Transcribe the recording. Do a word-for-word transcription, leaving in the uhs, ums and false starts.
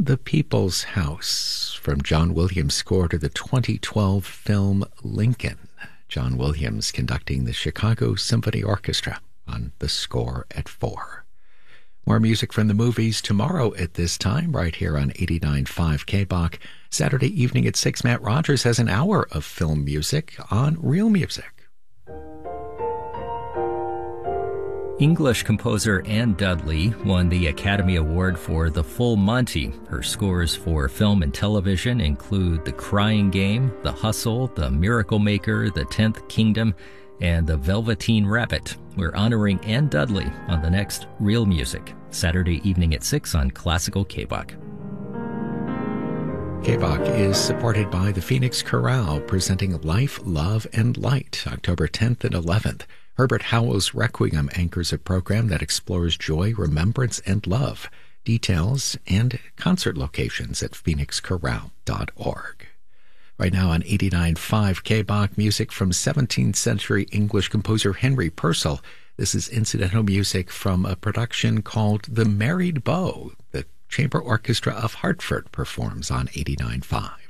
The People's House from John Williams' score to the twenty twelve film Lincoln. John Williams conducting the Chicago Symphony Orchestra on the score at four. More music from the movies tomorrow at this time, right here on eighty-nine point five K B O C. Saturday evening at six, Matt Rogers has an hour of film music on Real Music. English composer Anne Dudley won the Academy Award for The Full Monty. Her scores for film and television include The Crying Game, The Hustle, The Miracle Maker, The Tenth Kingdom, and The Velveteen Rabbit. We're honoring Anne Dudley on the next Real Music, Saturday evening at six on Classical K B O C. K B O C is supported by the Phoenix Chorale, presenting Life, Love, and Light, October tenth and eleventh. Herbert Howell's Requiem anchors a program that explores joy, remembrance, and love. Details and concert locations at phoenix chorale dot org. Right now on eighty-nine point five K B O C, music from seventeenth century English composer Henry Purcell. This is incidental music from a production called The Married Bow. The Chamber Orchestra of Hartford performs on eighty-nine point five.